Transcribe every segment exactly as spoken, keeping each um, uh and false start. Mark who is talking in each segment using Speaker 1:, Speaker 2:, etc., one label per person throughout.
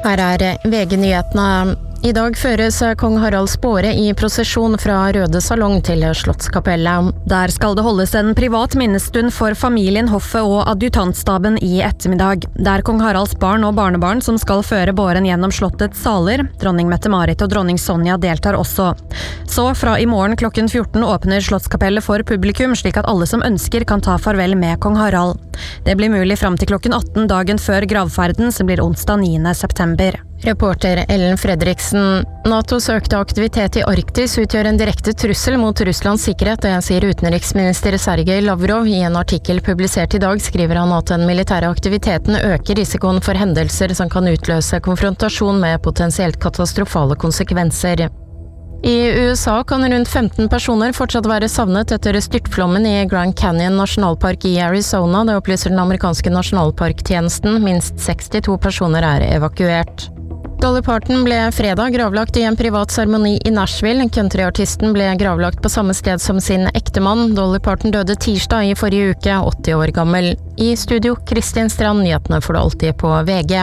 Speaker 1: Her er V G-nyhetene. I dag føres kong Haralds båre i prosesjon fra Røde Salong til Slottskapellet. Der skal det holdes en privat minnestund for familien, hoffet og adjutantstaben i ettermiddag. Det er kong Haralds barn og barnebarn som skal føre båren gjennom slottets saler. Dronning Mette-Marit og dronning Sonja deltar også. Så fra i morgen klokken fjorten åpner Slottskapellet for publikum, slik at alle som ønsker kan ta farvel med kong Harald. Det blir mulig fram til klokken atten dagen før gravferden, som blir onsdag niende september. Reporter Ellen Fredriksen. NATOs økte aktivitet i Arktis utgjør en direkte trussel mot Russlands sikkerhet, det sier utenriksminister Sergej Lavrov i en artikkel publisert i dag. Skriver han at den militære aktiviteten øker risikoen for hendelser som kan utløse konfrontasjon med potensielt katastrofale konsekvenser. I U S A kan rundt femten personer fortsatt være savnet etter styrtflommen i Grand Canyon nasjonalpark i Arizona. Det opplyser den amerikanske nasjonalparktjenesten. Minst sekstito personer er evakuert. Dolly Parton ble fredag gravlagt i en privat seremoni i Nashville. Countryartisten ble gravlagt på samme sted som sin ektemann. Dolly Parton døde tirsdag i forrige uke, åtti år gammel. I studio, Kristin Strand, nyhetene får du alltid på V G.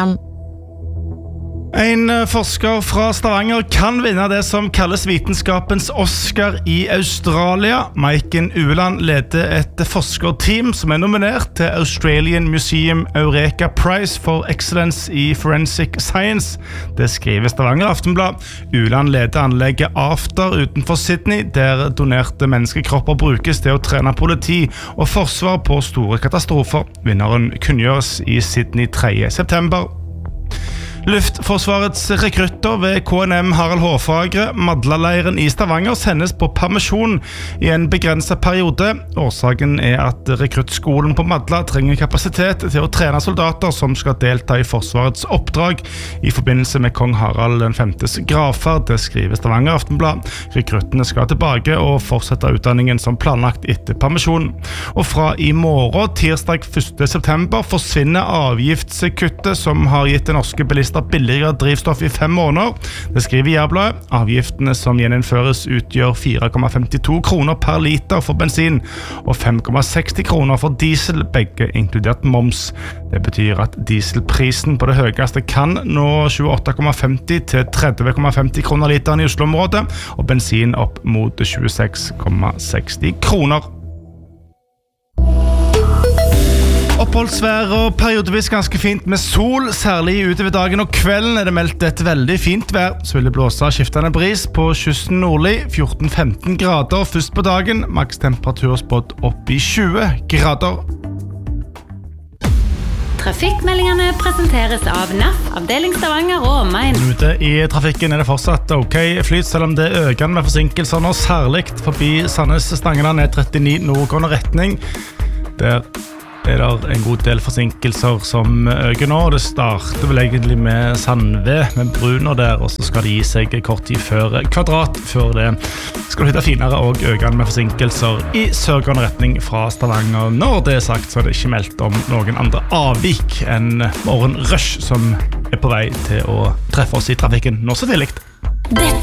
Speaker 2: En forsker fra Stavanger kan vinne det som kalles vitenskapens Oscar i Australia. Maiken Ueland leder et forskerteam som er nominert til Australian Museum Eureka Prize for Excellence i Forensic Science. Det skriver Stavanger Aftenblad. Ueland leder anlegget After utenfor Sydney, der donerte menneskekropper brukes til å trene politi og forsvar på store katastrofer. Vinneren kunngjøres i Sydney tredje september. Luftforsvarets rekrutter ved K N M Harald Hårfagre, Madla-leiren i Stavanger, sendes på permisjon i en begrenset periode. Årsaken er at rekruttskolen på Madla trenger kapasitet til å trene soldater som skal delta i Forsvarets oppdrag i forbindelse med kong Harald den femtes gravferd, det skriver Stavanger Aftenblad. Rekruttene skal tilbake og fortsette utdanningen som planlagt etter permisjon. Og fra i morgen, tirsdag første september, forsvinner avgiftskuttet som har gitt det norske bilister billigere drivstoff i fem måneder. Det skriver Jærbladet. Avgiftene som gjeninnføres utgjør fire komma femtito kroner per liter for bensin og fem komma seksti kroner for diesel, begge inkludert moms. Det betyr at dieselprisen på det høyeste kan nå tjueåtte komma femti til tretti komma femti kroner literen i Oslo-området, og bensin opp mot tjueseks komma seksti kroner. Oppholdsvær og periodevis ganske fint med sol, særlig utover dagen og kvelden er det meldt et veldig fint vær. Så vil det blåse skiftende bris på kysten nordlig, fjorten til femten grader først på dagen, maks temperatur spådd opp i tjue grader.
Speaker 3: Trafikkmeldingene presenteres av N A F, avdeling Stavanger og omegn.
Speaker 2: Ute i trafikken er det fortsatt ok flyt, selv om det er økende med forsinkelser nå, særlig forbi Sandnes-Stangeland E trettini nordgående retning. Der er det en god del forsinkelser som øker nå. Det starter vel egentlig med Sandve, med Bruner der, og så skal det gi seg kort tid før Kvadrat. Før det skal du hitte finere og økende med forsinkelser i sørgående retning fra Stavanger. Når det er sagt, så er det ikke meldt om noen andre avvik enn morgenrush som er på vei til å treffe oss i trafikken nå så tidlig.
Speaker 3: Dette